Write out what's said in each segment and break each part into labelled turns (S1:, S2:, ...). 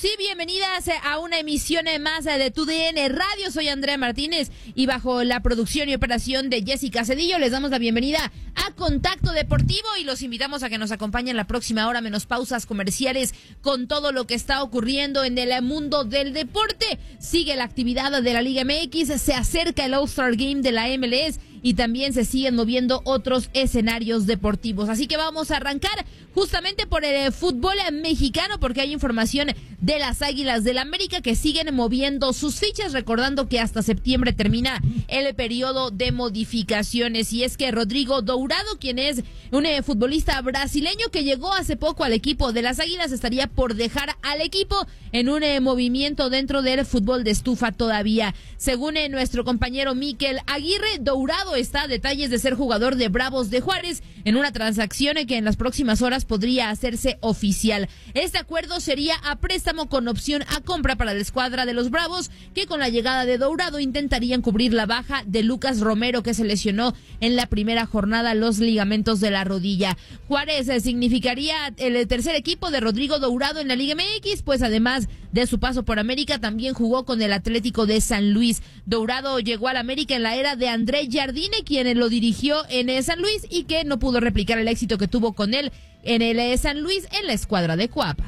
S1: y bienvenidas a una emisión más de TUDN Radio. Soy Andrea Martínez y bajo la producción y operación de Jessica Cedillo les damos la bienvenida a Contacto Deportivo y los invitamos a que nos acompañen la próxima hora menos pausas comerciales con todo lo que está ocurriendo en el mundo del deporte. Sigue la actividad de la Liga MX, se acerca el All-Star Game de la MLS y también se siguen moviendo otros escenarios deportivos. Así que vamos a arrancar justamente por el fútbol mexicano porque hay información de las Águilas del América que siguen moviendo sus fichas, recordando que hasta septiembre termina el periodo de modificaciones. Y es que Rodrigo Dourado, quien es un futbolista brasileño que llegó hace poco al equipo de las Águilas, estaría por dejar al equipo en un movimiento dentro del fútbol de estufa todavía. Según nuestro compañero Mikel Aguirre, Dourado está a detalles de ser jugador de Bravos de Juárez en una transacción que en las próximas horas podría hacerse oficial. Este acuerdo sería a préstamo con opción a compra para la escuadra de los Bravos, que con la llegada de Dourado intentarían cubrir la baja de Lucas Romero, que se lesionó en la primera jornada los ligamentos de la rodilla. Juárez significaría el tercer equipo de Rodrigo Dourado en la Liga MX, pues además de su paso por América también jugó con el Atlético de San Luis. Dourado llegó al América en la era de André Jardine, quien lo dirigió en San Luis y que no pudo replicar el éxito que tuvo con él en el San Luis en la escuadra de Cuapa.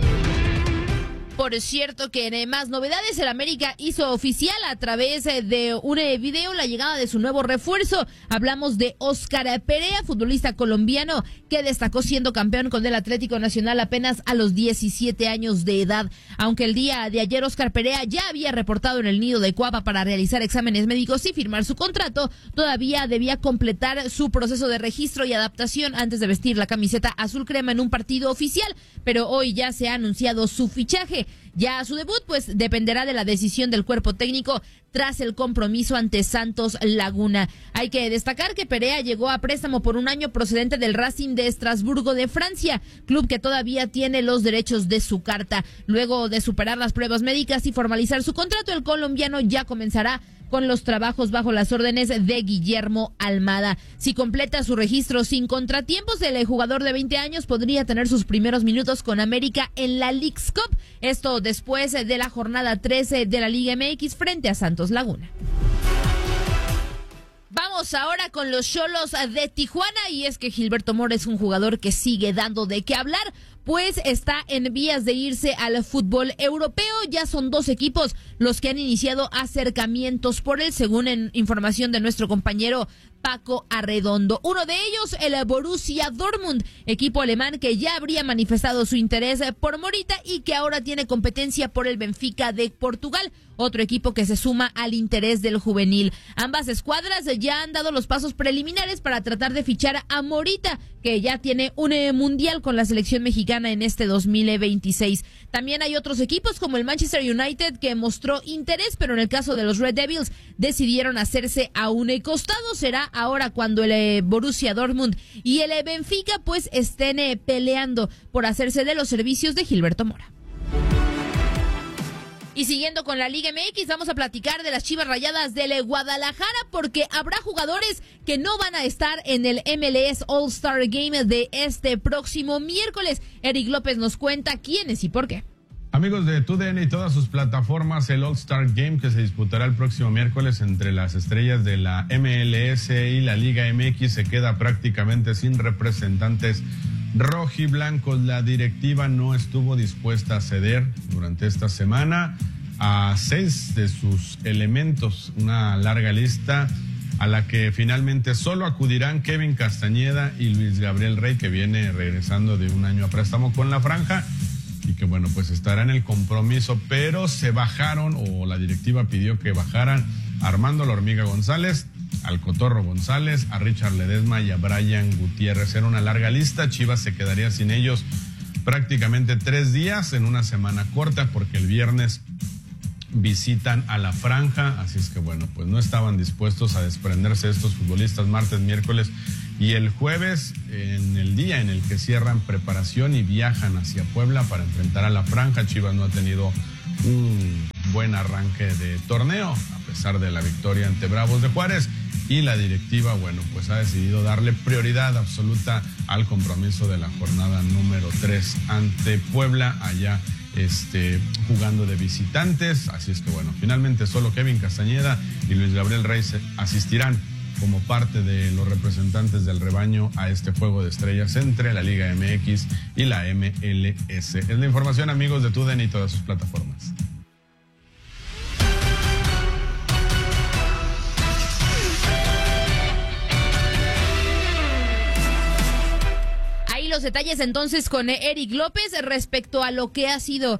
S1: Por cierto que en más novedades, el América hizo oficial a través de un video la llegada de su nuevo refuerzo. Hablamos de Óscar Perea, futbolista colombiano que destacó siendo campeón con el Atlético Nacional apenas a los 17 años de edad. Aunque el día de ayer Óscar Perea ya había reportado en el nido de Cuapa para realizar exámenes médicos y firmar su contrato, todavía debía completar su proceso de registro y adaptación antes de vestir la camiseta azul crema en un partido oficial, pero hoy ya se ha anunciado su fichaje. Ya su debut pues dependerá de la decisión del cuerpo técnico tras el compromiso ante Santos Laguna. Hay que destacar que Perea llegó a préstamo por un año procedente del Racing de Estrasburgo de Francia, club que todavía tiene los derechos de su carta. Luego de superar las pruebas médicas y formalizar su contrato, el colombiano ya comenzará con los trabajos bajo las órdenes de Guillermo Almada. Si completa su registro sin contratiempos, el jugador de 20 años podría tener sus primeros minutos con América en la Leagues Cup. Esto después de la jornada 13 de la Liga MX frente a Santos Laguna. Vamos ahora con los Xolos de Tijuana, y es que Gilberto Mora es un jugador que sigue dando de qué hablar, pues está en vías de irse al fútbol europeo. Ya son 2 equipos los que han iniciado acercamientos por él, según información de nuestro compañero Paco Arredondo. Uno de ellos, el Borussia Dortmund, equipo alemán que ya habría manifestado su interés por Morita y que ahora tiene competencia por el Benfica de Portugal, otro equipo que se suma al interés del juvenil. Ambas escuadras ya han dado los pasos preliminares para tratar de fichar a Morita, que ya tiene un mundial con la selección mexicana en este 2026. También hay otros equipos como el Manchester United que mostró interés, pero en el caso de los Red Devils decidieron hacerse a un costado. Será ahora cuando el Borussia Dortmund y el Benfica pues estén peleando por hacerse de los servicios de Gilberto Mora. Y siguiendo con la Liga MX, vamos a platicar de las Chivas Rayadas del Guadalajara, porque habrá jugadores que no van a estar en el MLS All-Star Game de este próximo miércoles. Eric López nos cuenta quiénes y por qué.
S2: Amigos de TUDN y todas sus plataformas, el All-Star Game que se disputará el próximo miércoles entre las estrellas de la MLS y la Liga MX se queda prácticamente sin representantes rojiblancos. La directiva no estuvo dispuesta a ceder durante esta semana a 6 de sus elementos, una larga lista a la que finalmente solo acudirán Kevin Castañeda y Luis Gabriel Rey, que viene regresando de un año a préstamo con la franja y que bueno, pues estará en el compromiso, pero se bajaron, o la directiva pidió que bajaran a Armando La Hormiga González, al Cotorro González, a Richard Ledesma y a Brian Gutiérrez. Era una larga lista. Chivas se quedaría sin ellos prácticamente 3 días en una semana corta, porque el viernes visitan a la franja, así es que bueno, pues no estaban dispuestos a desprenderse de estos futbolistas martes, miércoles y el jueves, en el día en el que cierran preparación y viajan hacia Puebla para enfrentar a la franja. Chivas no ha tenido un buen arranque de torneo, a pesar de la victoria ante Bravos de Juárez, y la directiva, bueno, pues ha decidido darle prioridad absoluta al compromiso de la jornada número 3 ante Puebla, allá jugando de visitantes. Así es que bueno, finalmente solo Kevin Castañeda y Luis Gabriel Reyes asistirán como parte de los representantes del rebaño a este juego de estrellas entre la Liga MX y la MLS. Es la información, amigos, de TUDN y todas sus plataformas.
S1: Los detalles entonces con Eric López respecto a lo que ha sido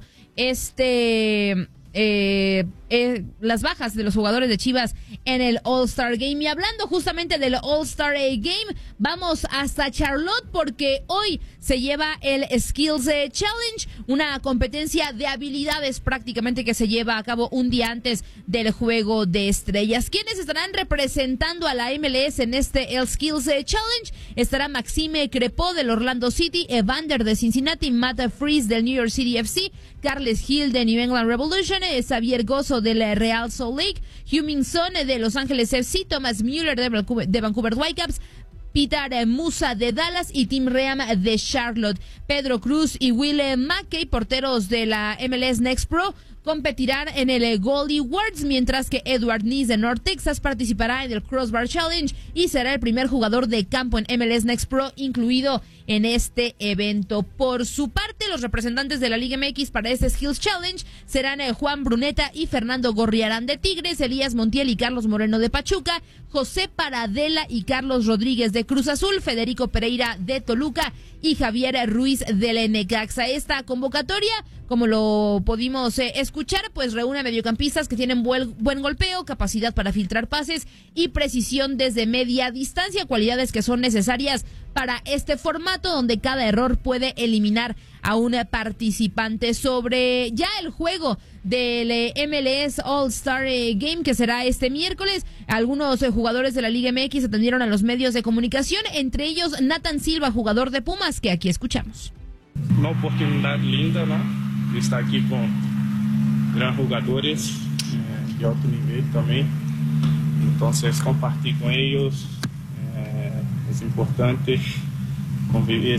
S1: las bajas de los jugadores de Chivas en el All-Star Game. Y hablando justamente del All-Star Game, vamos hasta Charlotte porque hoy se lleva el Skills Challenge, una competencia de habilidades prácticamente que se lleva a cabo un día antes del Juego de Estrellas. ¿Quiénes estarán representando a la MLS en este el Skills Challenge? Estará Maxime Crepeau del Orlando City, Evander de Cincinnati, Matt Freese del New York City FC, Carles Hill de New England Revolution, Xavier Gozo de la Real Salt Lake, Heung-min Son de Los Ángeles FC, Thomas Müller de Vancouver Whitecaps, Peter Musa de Dallas y Tim Ream de Charlotte. Pedro Cruz y Will Mackey, porteros de la MLS Next Pro, competirán en el Goalie Awards, mientras que Edward Nees de North Texas participará en el Crossbar Challenge y será el primer jugador de campo en MLS Next Pro incluido en este evento. Por su parte, los representantes de la Liga MX para este Skills Challenge serán Juan Bruneta y Fernando Gorriarán de Tigres, Elías Montiel y Carlos Moreno de Pachuca, José Paradela y Carlos Rodríguez de Cruz Azul, Federico Pereira de Toluca y Javier Ruiz del Necaxa. Esta convocatoria, como lo pudimos escuchar, pues reúne mediocampistas que tienen buen golpeo, capacidad para filtrar pases y precisión desde media distancia, cualidades que son necesarias para este formato donde cada error puede eliminar a un participante. Sobre ya el juego del MLS All-Star Game que será este miércoles, algunos jugadores de la Liga MX atendieron a los medios de comunicación, entre ellos Nathan Silva, jugador de Pumas, que aquí escuchamos.
S3: Una oportunidad linda, ¿no? De estar aquí con grandes jugadores de alto nivel también. Entonces compartir con ellos es importante, convivir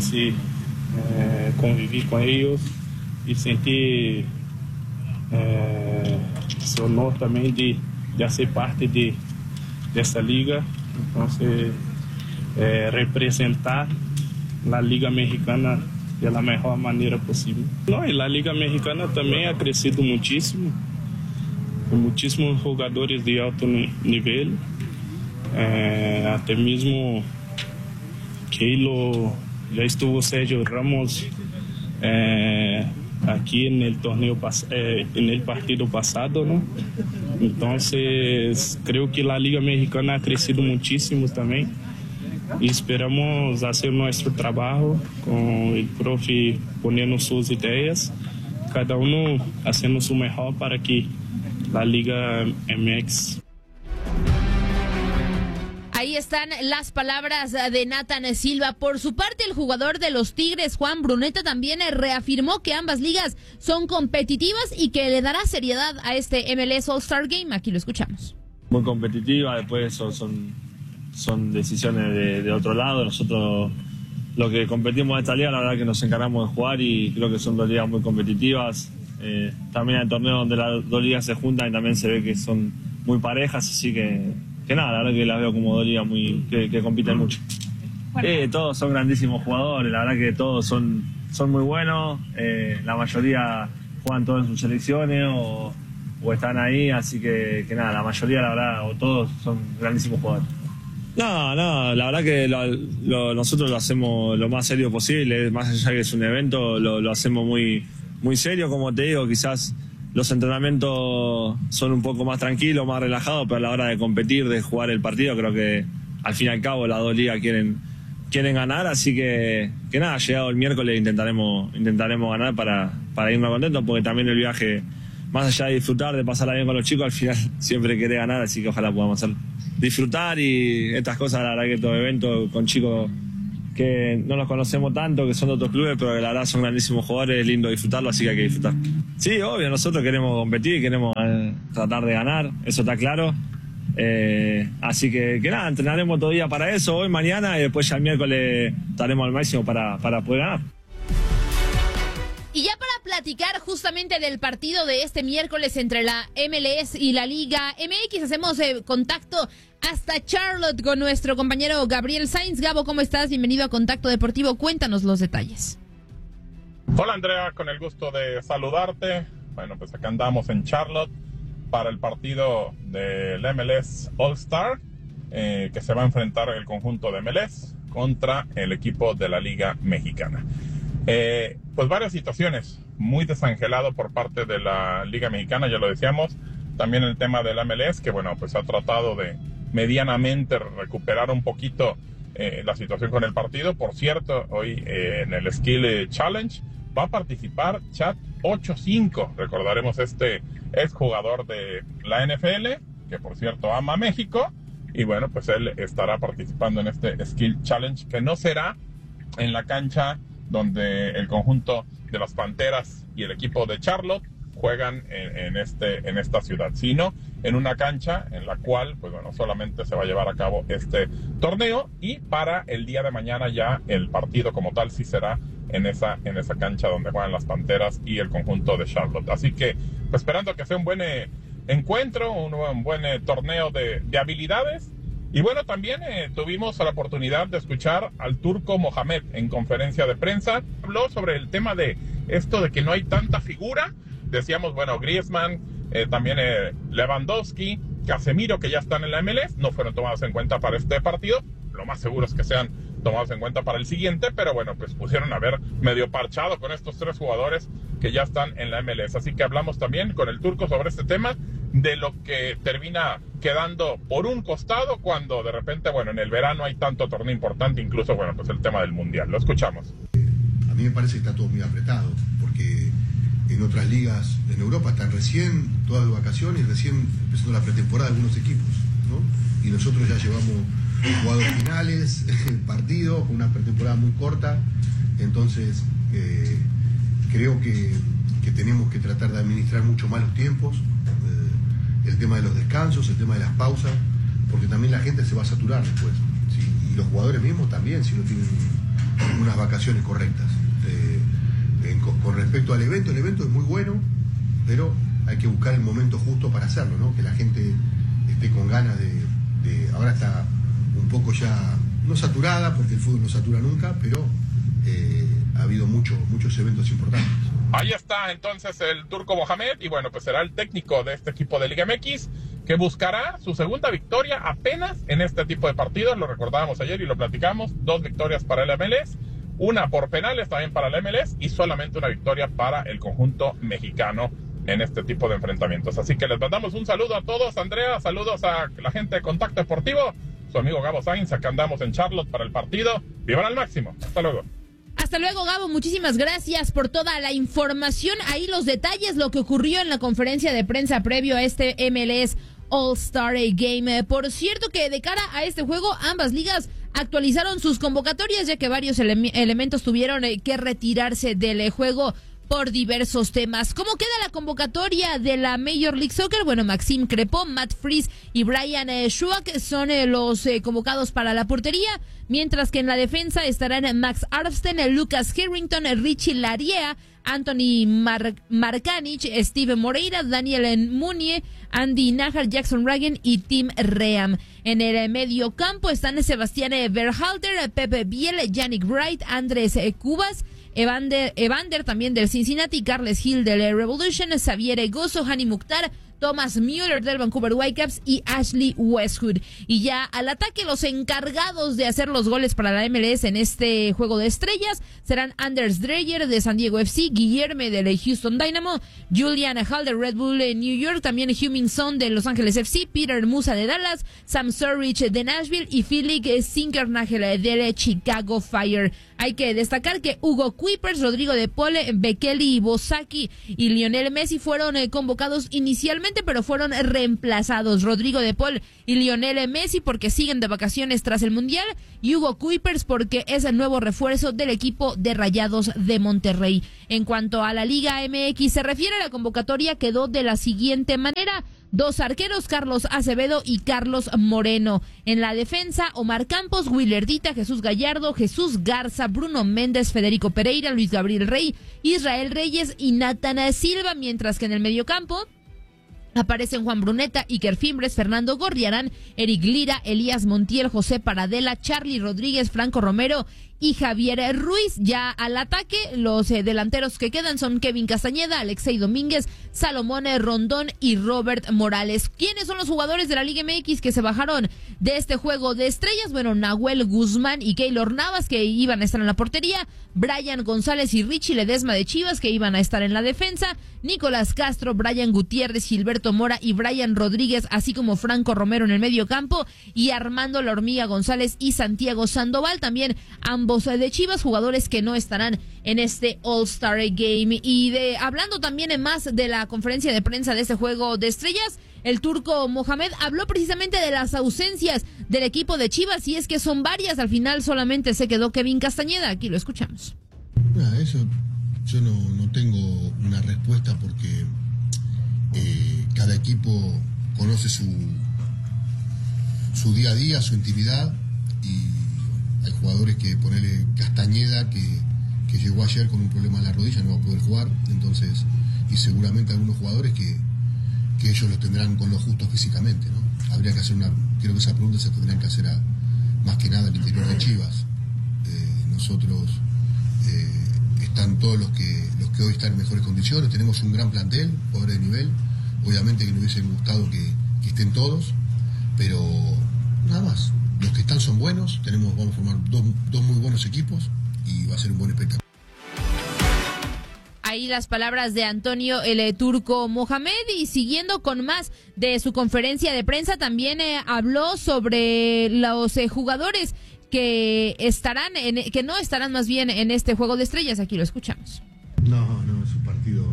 S3: con ellos y sentir ese honor también de hacer parte de esta liga. Entonces representar la Liga Mexicana de la mejor manera posible. No, y la Liga Mexicana también ha crecido muchísimo, con muchísimos jugadores de alto nivel, hasta mismo Keilo, ya estuvo Sergio Ramos aquí en el torneo, en el partido pasado, ¿no? Entonces creo que la Liga Mexicana ha crecido muchísimo también. Y esperamos hacer nuestro trabajo con el profe poniendo sus ideas, cada uno haciendo su mejor para que la Liga MX.
S1: Ahí están las palabras de Nathan Silva. Por su parte, el jugador de los Tigres, Juan Bruneta, también reafirmó que ambas ligas son competitivas y que le dará seriedad a este MLS All-Star Game. Aquí lo escuchamos.
S4: Muy competitiva, después son decisiones de otro lado. Nosotros lo que competimos en esta liga, la verdad que nos encargamos de jugar y creo que son dos ligas muy competitivas. También hay torneos donde las dos ligas se juntan y también se ve que son muy parejas, así que nada, la verdad que las veo como dos ligas que compiten mucho. Todos son grandísimos jugadores, la verdad que todos son muy buenos, la mayoría juegan todos en sus selecciones o están ahí, así que nada, la mayoría, la verdad, o todos son grandísimos jugadores. No, la verdad que nosotros lo hacemos lo más serio posible, más allá que es un evento, lo hacemos muy, muy serio, como te digo, quizás los entrenamientos son un poco más tranquilos, más relajados, pero a la hora de competir, de jugar el partido, creo que al fin y al cabo las dos ligas quieren ganar, así que nada, llegado el miércoles intentaremos ganar para irnos contentos, porque también el viaje, más allá de disfrutar, de pasarla bien con los chicos, al final siempre quiere ganar, así que ojalá podamos hacerlo. Disfrutar y estas cosas, la verdad que estos eventos con chicos que no los conocemos tanto, que son de otros clubes, pero que la verdad son grandísimos jugadores, es lindo disfrutarlo, así que hay que disfrutar. Sí, obvio, nosotros queremos competir, queremos tratar de ganar, eso está claro. Así que nada, entrenaremos todo día para eso, hoy, mañana, y después ya el miércoles estaremos al máximo para poder ganar.
S1: Y ya para platicar justamente del partido de este miércoles entre la MLS y la Liga MX. Hacemos contacto hasta Charlotte con nuestro compañero Gabriel Sainz. Gabo, ¿cómo estás? Bienvenido a Contacto Deportivo. Cuéntanos los detalles.
S5: Hola Andrea, con el gusto de saludarte. Bueno, pues acá andamos en Charlotte para el partido del MLS All-Star, que se va a enfrentar el conjunto de MLS contra el equipo de la Liga Mexicana. Pues varias situaciones, muy desangelado por parte de la Liga Mexicana, ya lo decíamos. También el tema del MLS, que bueno, pues ha tratado de medianamente recuperar un poquito la situación con el partido. Por cierto, hoy en el Skill Challenge va a participar Chat 85. Recordaremos este exjugador de la NFL, que por cierto ama México. Y bueno, pues él estará participando en este Skill Challenge, que no será en la cancha donde el conjunto de las Panteras y el equipo de Charlotte juegan en esta ciudad, sino en una cancha en la cual, pues bueno, solamente se va a llevar a cabo este torneo, y para el día de mañana ya el partido como tal sí será en esa cancha donde juegan las Panteras y el conjunto de Charlotte. Así que, pues, esperando que sea un buen encuentro, un buen torneo de habilidades. Y bueno, también tuvimos la oportunidad de escuchar al Turco Mohamed en conferencia de prensa. Habló sobre el tema de esto de que no hay tanta figura. Decíamos, bueno, Griezmann, también Lewandowski, Casemiro, que ya están en la MLS, no fueron tomados en cuenta para este partido. Lo más seguro es que sean tomados en cuenta para el siguiente, pero bueno, pues pusieron a ver medio parchado con estos tres jugadores que ya están en la MLS. Así que hablamos también con el Turco sobre este tema, de lo que termina quedando por un costado cuando de repente, bueno, en el verano hay tanto torneo importante, incluso, bueno, pues el tema del Mundial. Lo escuchamos.
S6: A mí me parece que está todo muy apretado, porque en otras ligas en Europa están recién todas de vacaciones, recién empezando la pretemporada de algunos equipos, ¿no? Y nosotros ya llevamos jugados finales, partidos, con una pretemporada muy corta. Entonces creo que tenemos que tratar de administrar mucho más los tiempos, el tema de los descansos, el tema de las pausas, porque también la gente se va a saturar después, ¿sí? Y los jugadores mismos también, si no tienen unas vacaciones correctas. Con respecto al evento, el evento es muy bueno, pero hay que buscar el momento justo para hacerlo, ¿no? Que la gente esté con ganas de ahora está un poco ya, no saturada, porque el fútbol no satura nunca, pero ha habido muchos eventos importantes.
S5: Ahí está entonces el Turco Mohamed, y bueno, pues será el técnico de este equipo de Liga MX, que buscará su segunda victoria apenas en este tipo de partidos. Lo recordábamos ayer y lo platicamos: 2 victorias para el MLS, una por penales también para el MLS, y solamente una victoria para el conjunto mexicano en este tipo de enfrentamientos. Así que les mandamos un saludo a todos. Andrea, saludos a la gente de Contacto Deportivo, su amigo Gabo Sainz. Acá andamos en Charlotte para el partido. ¡Vivan al máximo! Hasta luego.
S1: Hasta luego, Gabo. Muchísimas gracias por toda la información. Ahí los detalles, lo que ocurrió en la conferencia de prensa previo a este MLS All-Star Game. Por cierto que de cara a este juego, ambas ligas actualizaron sus convocatorias, ya que varios elementos tuvieron que retirarse del juego por diversos temas. ¿Cómo queda la convocatoria de la Major League Soccer? Bueno, Maxime Crépeau, Matt Freese y Brian Schuach son los convocados para la portería, mientras que en la defensa estarán Max Armstead, Lucas Harrington, Richie Laryea, Anthony Markanich, Steve Moreira, Daniel Munier, Andy Najar, Jackson Ragen y Tim Ream. En el medio campo están Sebastián Berhalter, Pepe Biel, Yannick Wright, Andrés Cubas, Evander también del Cincinnati, Carles Hill del Revolution, Xavier Gozo, Hani Mukhtar, Thomas Müller del Vancouver Whitecaps y Ashley Westwood. Y ya al ataque, los encargados de hacer los goles para la MLS en este juego de estrellas serán Anders Dreyer de San Diego FC, Guillerme del Houston Dynamo, Julian Hall de Red Bull New York, también Heung-min Son de Los Ángeles FC, Peter Musa de Dallas, Sam Surridge de Nashville y Felix Zinkernagel del Chicago Fire. Hay que destacar que Hugo Kuipers, Rodrigo de Paul, Bekele Bosaki y Lionel Messi fueron convocados inicialmente, pero fueron reemplazados. Rodrigo de Paul y Lionel Messi porque siguen de vacaciones tras el Mundial, y Hugo Kuipers porque es el nuevo refuerzo del equipo de Rayados de Monterrey. En cuanto a la Liga MX se refiere, la convocatoria quedó de la siguiente manera: 2 arqueros, Carlos Acevedo y Carlos Moreno. En la defensa, Omar Campos, Willerdita, Jesús Gallardo, Jesús Garza, Bruno Méndez, Federico Pereira, Luis Gabriel Rey, Israel Reyes y Nathan Silva, mientras que en el mediocampo aparecen Juan Bruneta, Iker Fimbres, Fernando Gorriarán, Eric Lira, Elías Montiel, José Paradela, Charlie Rodríguez, Franco Romero y Javier Ruiz. Ya al ataque, los delanteros que quedan son Kevin Castañeda, Alexei Domínguez, Salomón Rondón y Robert Morales. ¿Quiénes son los jugadores de la Liga MX que se bajaron de este juego de estrellas? Bueno, Nahuel Guzmán y Keylor Navas, que iban a estar en la portería, Brian González y Richie Ledesma de Chivas, que iban a estar en la defensa, Nicolás Castro, Brian Gutiérrez, Gilberto Mora y Brian Rodríguez, así como Franco Romero en el medio campo, y Armando La Hormiga González y Santiago Sandoval, también ambos de Chivas, jugadores que no estarán en este All-Star Game. Y hablando también más de la conferencia de prensa de este juego de estrellas, el turco Mohamed habló precisamente de las ausencias del equipo de Chivas, y es que son varias. Al final solamente se quedó Kevin Castañeda. Aquí lo escuchamos.
S6: Eso yo no tengo una respuesta, porque cada equipo conoce su día a día, su intimidad, y hay jugadores que, ponele Castañeda, que llegó ayer con un problema en la rodilla, no va a poder jugar, entonces, y seguramente algunos jugadores que ellos los tendrán con lo justo físicamente, ¿no? Habría que hacer creo que esa pregunta se tendrían que hacer más que nada al interior de Chivas. Nosotros están todos los que hoy están en mejores condiciones, tenemos un gran plantel, jugadores de nivel, obviamente que nos hubiesen gustado que estén todos, pero nada más. Los que están son buenos, vamos a formar dos muy buenos equipos y va a ser un buen espectáculo.
S1: Ahí las palabras de Antonio el turco Mohamed. Y siguiendo con más de su conferencia de prensa, también habló sobre los jugadores que no estarán más bien en este juego de estrellas. Aquí lo escuchamos.
S6: No, es un partido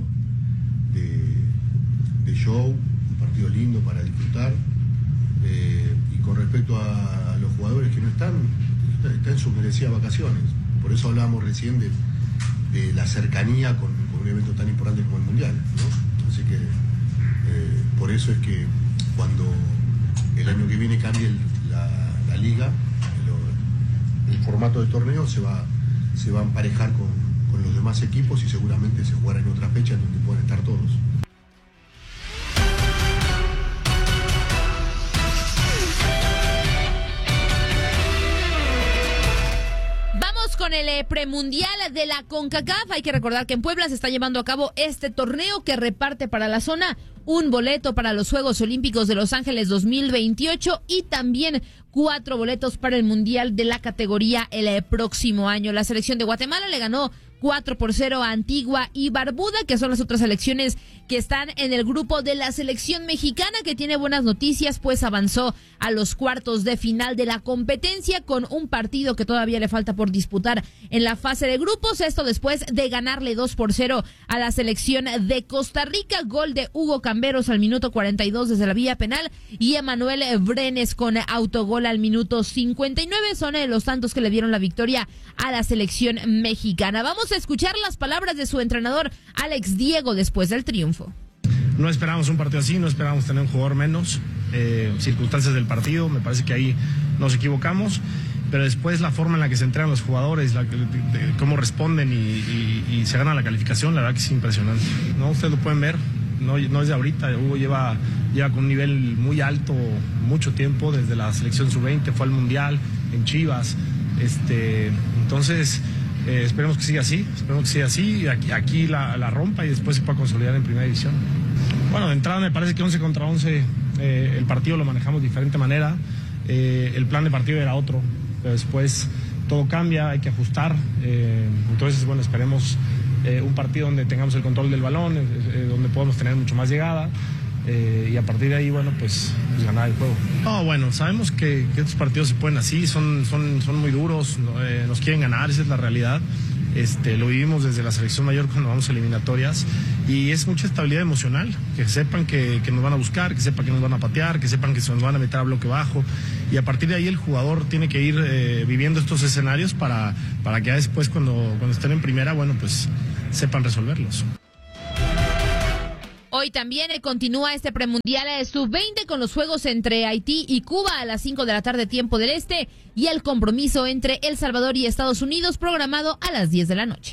S6: de show, un partido lindo para disfrutar. Y con respecto a los jugadores que no están en sus merecidas vacaciones. Por eso hablábamos recién de la cercanía con un evento tan importante como el Mundial, ¿no? Así que por eso es que cuando el año que viene cambie la liga, el formato del torneo se va a emparejar con los demás equipos, y seguramente se jugará en otra fecha en donde puedan estar todos.
S1: Con el premundial de la CONCACAF, hay que recordar que en Puebla se está llevando a cabo este torneo que reparte para la zona un boleto para los Juegos Olímpicos de Los Ángeles 2028 y también 4 boletos para el Mundial de la categoría el próximo año. La selección de Guatemala le ganó 4-0 a Antigua y Barbuda, que son las otras selecciones que están en el grupo de la selección mexicana, que tiene buenas noticias, pues avanzó a los cuartos de final de la competencia con un partido que todavía le falta por disputar en la fase de grupos. Esto después de ganarle 2-0 a la selección de Costa Rica. Gol de Hugo Camberos al minuto 42 desde la vía penal y Emanuel Brenes con autogol al minuto 59. Son los tantos que le dieron la victoria a la selección mexicana. Vamos a escuchar las palabras de su entrenador Alex Diego después del triunfo.
S7: No esperábamos un partido así, no esperábamos tener un jugador menos, circunstancias del partido, me parece que ahí nos equivocamos, pero después la forma en la que se entrenan los jugadores, cómo responden y se gana la calificación, la verdad que es impresionante, ¿no? Ustedes lo pueden ver, no es de ahorita, Hugo lleva con un nivel muy alto mucho tiempo, desde la selección sub-20, fue al Mundial en Chivas, entonces esperemos que siga así, aquí la rompa y después se pueda consolidar en primera división. Bueno, de entrada me parece que 11 contra 11 el partido lo manejamos de diferente manera, el plan de partido era otro, pero después todo cambia, hay que ajustar, entonces bueno, esperemos un partido donde tengamos el control del balón, donde podamos tener mucho más llegada, y a partir de ahí, bueno, pues ganar el juego. No, bueno, sabemos que estos partidos se pueden así, son muy duros, nos quieren ganar, esa es la realidad. Lo vivimos desde la selección mayor cuando vamos a eliminatorias y es mucha estabilidad emocional, que sepan que nos van a buscar, que sepan que nos van a patear, que sepan que se nos van a meter a bloque bajo y a partir de ahí el jugador tiene que ir viviendo estos escenarios para que ya después cuando estén en primera, bueno, pues sepan resolverlos.
S1: Hoy también continúa este premundial sub-20 con los juegos entre Haití y Cuba a las 5 de la tarde tiempo del este y el compromiso entre El Salvador y Estados Unidos programado a las 10 de la noche.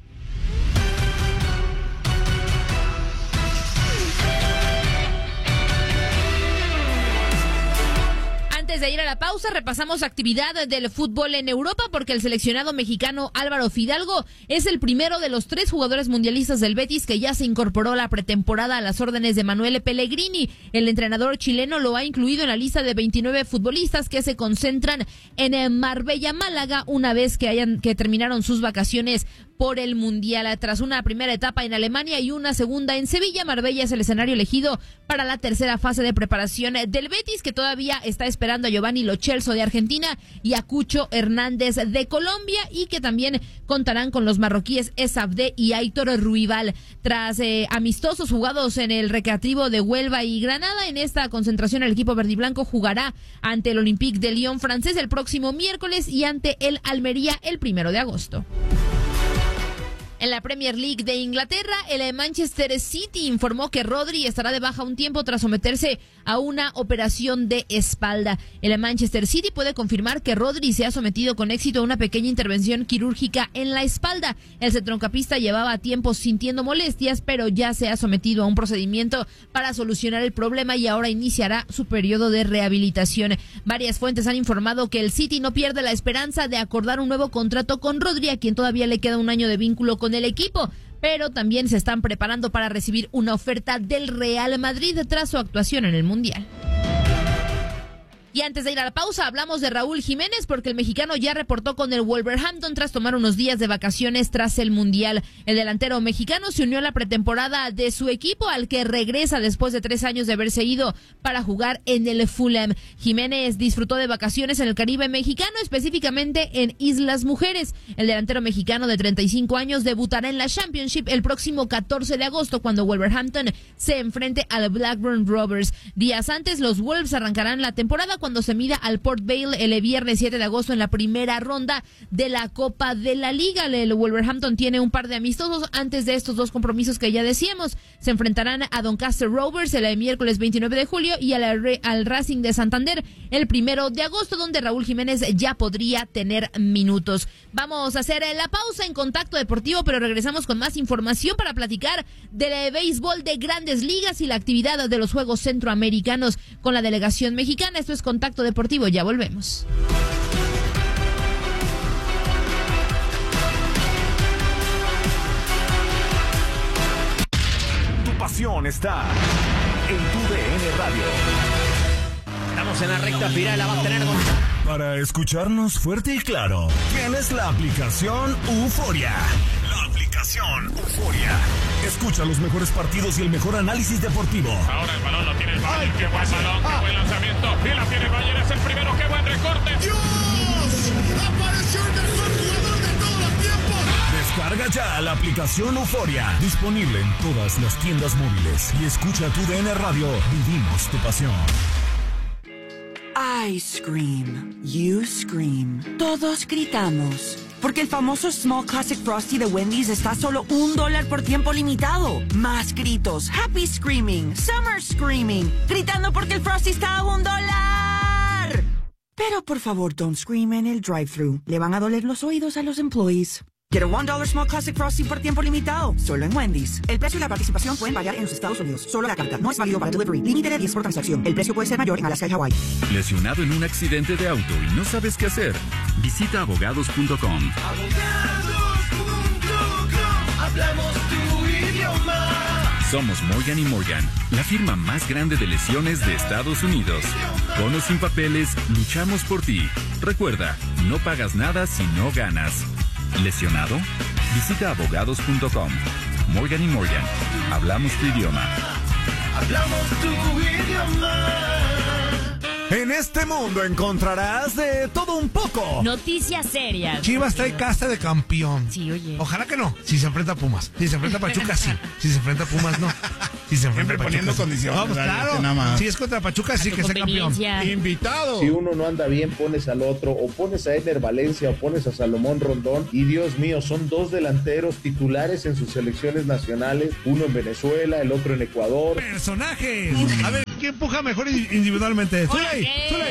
S1: Antes de ir a la pausa, repasamos actividad del fútbol en Europa porque el seleccionado mexicano Álvaro Fidalgo es el primero de los 3 jugadores mundialistas del Betis que ya se incorporó a la pretemporada a las órdenes de Manuel Pellegrini. El entrenador chileno lo ha incluido en la lista de 29 futbolistas que se concentran en Marbella, Málaga, una vez que terminaron sus vacaciones por el Mundial. Tras una primera etapa en Alemania y una segunda en Sevilla, Marbella es el escenario elegido para la tercera fase de preparación del Betis, que todavía está esperando a Giovanni Lo Celso de Argentina y a Cucho Hernández de Colombia, y que también contarán con los marroquíes Esabde y Aitor Ruibal. Tras amistosos jugados en el Recreativo de Huelva y Granada, en esta concentración el equipo verdiblanco jugará ante el Olympique de Lyon francés el próximo miércoles y ante el Almería el 1 de agosto. En la Premier League de Inglaterra, el Manchester City informó que Rodri estará de baja un tiempo tras someterse a una operación de espalda. El Manchester City puede confirmar que Rodri se ha sometido con éxito a una pequeña intervención quirúrgica en la espalda. El centrocampista llevaba tiempo sintiendo molestias, pero ya se ha sometido a un procedimiento para solucionar el problema y ahora iniciará su periodo de rehabilitación. Varias fuentes han informado que el City no pierde la esperanza de acordar un nuevo contrato con Rodri, a quien todavía le queda un año de vínculo con el equipo, pero también se están preparando para recibir una oferta del Real Madrid tras su actuación en el Mundial. Y antes de ir a la pausa, hablamos de Raúl Jiménez porque el mexicano ya reportó con el Wolverhampton tras tomar unos días de vacaciones tras el Mundial. El delantero mexicano se unió a la pretemporada de su equipo, al que regresa después de 3 años de haberse ido para jugar en el Fulham. Jiménez disfrutó de vacaciones en el Caribe mexicano, específicamente en Islas Mujeres. El delantero mexicano de 35 años debutará en la Championship el próximo 14 de agosto cuando Wolverhampton se enfrente al Blackburn Rovers. Días antes, los Wolves arrancarán la temporada cuando se mida al Port Vale el viernes 7 de agosto en la primera ronda de la Copa de la Liga. El Wolverhampton tiene un par de amistosos antes de estos 2 compromisos que ya decíamos. Se enfrentarán a Doncaster Rovers el miércoles 29 de julio y al Racing de Santander el 1 de agosto, donde Raúl Jiménez ya podría tener minutos. Vamos a hacer la pausa en Contacto Deportivo, pero regresamos con más información para platicar del béisbol de Grandes Ligas y la actividad de los Juegos Centroamericanos con la delegación mexicana. Esto es Contacto Deportivo, ya volvemos.
S8: Tu pasión está en tu DN Radio.
S9: Estamos en la recta final, la va a tener
S8: Para escucharnos fuerte y claro, tienes la aplicación Euforia. La aplicación Euforia. Escucha los mejores partidos y el mejor análisis deportivo.
S10: Ahora el balón lo tiene el Bayern. Qué buen balón, qué buen lanzamiento. Y la tiene el Bayern, es el primero. Qué buen recorte.
S8: ¡Dios! ¡Apareció el mejor jugador de todos los tiempos! Descarga ya la aplicación Euforia. Disponible en todas las tiendas móviles. Y escucha tu DN Radio. Vivimos tu pasión.
S11: I scream, you scream, todos gritamos. Porque el famoso Small Classic Frosty de Wendy's está a solo $1 por tiempo limitado. Más gritos, happy screaming, summer screaming, gritando porque el Frosty está a $1. Pero por favor, don't scream en el drive-thru. Le van a doler los oídos a los employees. Quiero $1 Small Classic Frosty por tiempo limitado, solo en Wendy's. El precio y la participación pueden variar en los Estados Unidos. Solo la carta, no es válido para delivery. Límite de 10 por transacción. El precio puede ser mayor en Alaska y Hawái.
S12: ¿Lesionado en un accidente de auto y no sabes qué hacer? Visita abogados.com.
S8: Abogados.com. Hablamos tu idioma.
S12: Somos Morgan & Morgan, la firma más grande de lesiones de Estados Unidos. Con o sin papeles, luchamos por ti. Recuerda, no pagas nada si no ganas. ¿Lesionado? Visita abogados.com. Morgan & Morgan. Hablamos tu idioma.
S8: Hablamos tu idioma.
S13: En este mundo encontrarás de todo un poco.
S1: Noticias serias.
S13: Chivas trae casa de campeón.
S1: Sí, oye.
S13: Ojalá que no. Si se enfrenta a Pumas. Si se enfrenta a Pachuca, sí. Si se enfrenta a Pumas, no.
S7: Y se
S14: siempre poniendo condiciones.
S7: Vamos, claro. Si es contra Pachuca, sí que sea campeón. Invitado.
S15: Si uno no anda bien, pones al otro, o pones a Ener Valencia, o pones a Salomón Rondón, y Dios mío, son 2 delanteros titulares en sus selecciones nacionales, uno en Venezuela, el otro en Ecuador.
S7: Personajes. A ver, ¿quién empuja mejor individualmente? ¡Zuley!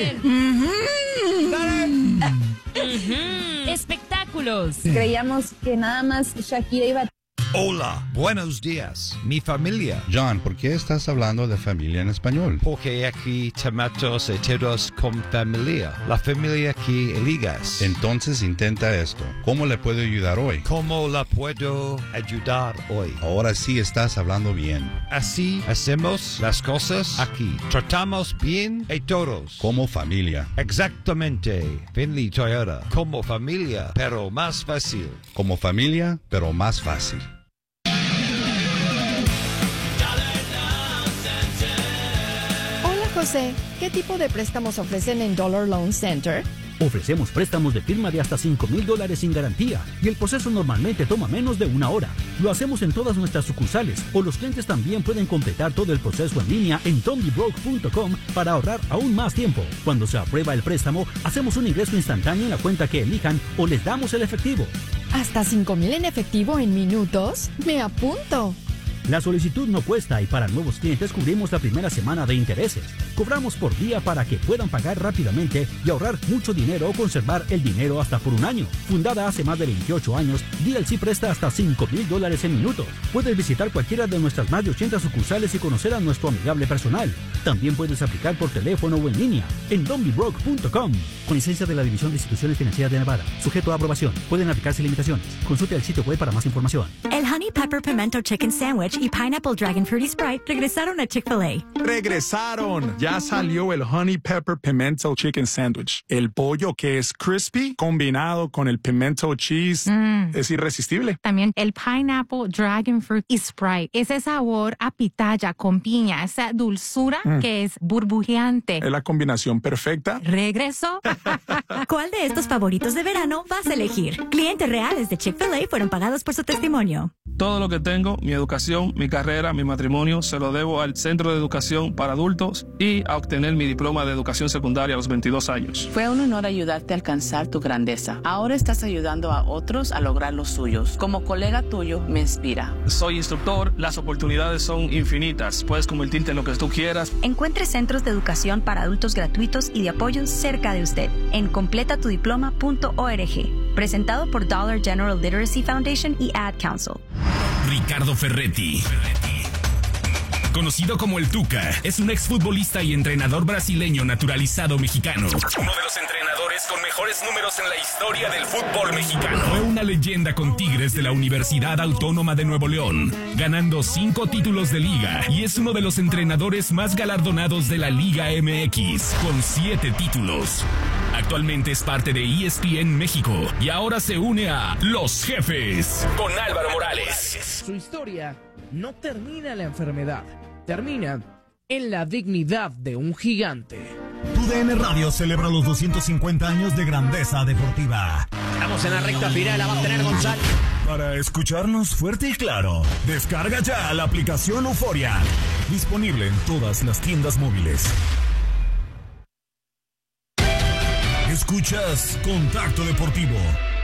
S1: Espectáculos.
S16: Creíamos que nada más Shakira iba a...
S17: Hola, buenos días, mi familia.
S18: John, ¿por qué estás hablando de familia en español?
S17: Porque aquí tomamos todos con familia. La familia que eligas.
S18: Entonces intenta esto. ¿Cómo le puedo ayudar hoy?
S17: ¿Cómo la puedo ayudar hoy?
S18: Ahora sí estás hablando bien.
S17: Así hacemos las cosas aquí. Tratamos bien a todos.
S18: Como familia.
S17: Exactamente. Finley Toyota. Como familia, pero más fácil.
S18: Como familia, pero más fácil.
S19: José, ¿qué tipo de préstamos ofrecen en Dollar Loan Center?
S20: Ofrecemos préstamos de firma de hasta $5,000 sin garantía y el proceso normalmente toma menos de 1 hora. Lo hacemos en todas nuestras sucursales o los clientes también pueden completar todo el proceso en línea en dondibroke.com para ahorrar aún más tiempo. Cuando se aprueba el préstamo, hacemos un ingreso instantáneo en la cuenta que elijan o les damos el efectivo.
S19: ¿Hasta $5,000 en efectivo en minutos? ¡Me apunto!
S20: La solicitud no cuesta y para nuevos clientes cubrimos la primera semana de intereses. Cobramos por día para que puedan pagar rápidamente y ahorrar mucho dinero o conservar el dinero hasta por 1 año. Fundada hace más de 28 años, DLC presta hasta $5,000 en minutos. Puedes visitar cualquiera de nuestras más de 80 sucursales y conocer a nuestro amigable personal. También puedes aplicar por teléfono o en línea en dondibroke.com. Con licencia de la División de Instituciones Financieras de Nevada. Sujeto a aprobación. Pueden aplicarse limitaciones. Consulte el sitio web para más información.
S21: El Honey Pepper Pimento Chicken Sandwich y Pineapple Dragon Fruity Sprite regresaron a Chick-fil-A.
S14: ¡Regresaron! Ya salió el Honey Pepper Pimento Chicken Sandwich. El pollo que es crispy combinado con el pimento cheese es irresistible.
S22: También el Pineapple Dragon Fruit y Sprite. Ese sabor a pitaya con piña, esa dulzura que es burbujeante.
S14: Es la combinación perfecta.
S21: ¿Regresó? ¿Cuál de estos favoritos de verano vas a elegir? Clientes reales de Chick-fil-A fueron pagados por su testimonio.
S3: Todo lo que tengo, mi educación, mi carrera, mi matrimonio, se lo debo al Centro de Educación para Adultos y a obtener mi diploma de educación secundaria a los 22 años.
S23: Fue un honor ayudarte a alcanzar tu grandeza. Ahora estás ayudando a otros a lograr los suyos. Como colega tuyo, me inspira.
S3: Soy instructor, las oportunidades son infinitas. Puedes convertirte en lo que tú quieras.
S21: Encuentre centros de educación para adultos gratuitos y de apoyo cerca de usted en completatudiploma.org. Presentado por Dollar General Literacy Foundation y Ad Council.
S8: Ricardo Ferretti, conocido como el Tuca, es un exfutbolista y entrenador brasileño naturalizado mexicano. Uno de los entrenadores con mejores números en la historia del fútbol mexicano. Fue una leyenda con Tigres de la Universidad Autónoma de Nuevo León, ganando 5 títulos de liga y es uno de los entrenadores más galardonados de la Liga MX, con 7 títulos. Actualmente es parte de ESPN México y ahora se une a Los Jefes con Álvaro Morales.
S24: Su historia no termina en la enfermedad, termina en la dignidad de un gigante.
S8: TUDN Radio celebra los 250 años de grandeza deportiva.
S9: Estamos en la recta final, la va a tener Gonzalo.
S8: Para escucharnos fuerte y claro, descarga ya la aplicación Euforia. Disponible en todas las tiendas móviles. Escuchas Contacto Deportivo.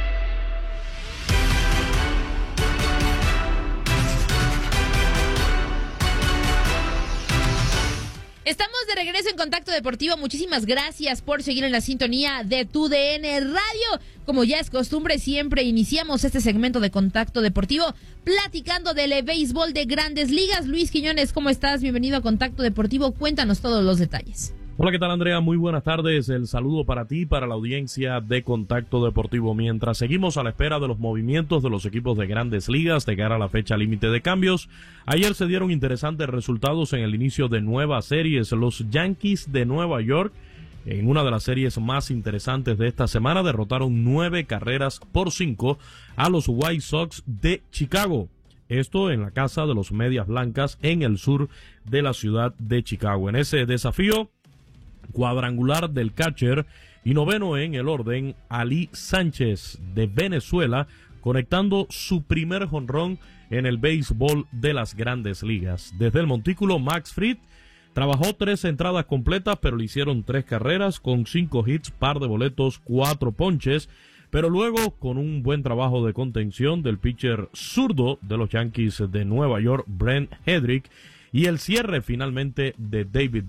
S1: Estamos de regreso en Contacto Deportivo. Muchísimas gracias por seguir en la sintonía de TUDN Radio. Como ya es costumbre, siempre iniciamos este segmento de Contacto Deportivo platicando del béisbol de Grandes Ligas. Luis Quiñones, ¿cómo estás? Bienvenido a Contacto Deportivo. Cuéntanos todos los detalles.
S25: Hola, ¿qué tal, Andrea? Muy buenas tardes. El saludo para ti y para la audiencia de Contacto Deportivo. Mientras seguimos a la espera de los movimientos de los equipos de Grandes Ligas de cara a la fecha límite de cambios, ayer se dieron interesantes resultados en el inicio de nuevas series. Los Yankees de Nueva York, en una de las series más interesantes de esta semana, derrotaron 9-5 a los White Sox de Chicago. Esto en la casa de los Medias Blancas en el sur de la ciudad de Chicago. En ese desafío cuadrangular del catcher y noveno en el orden, Ali Sánchez de Venezuela conectando su primer jonrón en el béisbol de las Grandes Ligas. Desde el montículo, Max Fried trabajó 3 entradas completas, pero le hicieron 3 carreras con 5 hits, par de boletos, 4 ponches. Pero luego, con un buen trabajo de contención del pitcher zurdo de los Yankees de Nueva York, Brent Hedrick, y el cierre finalmente de David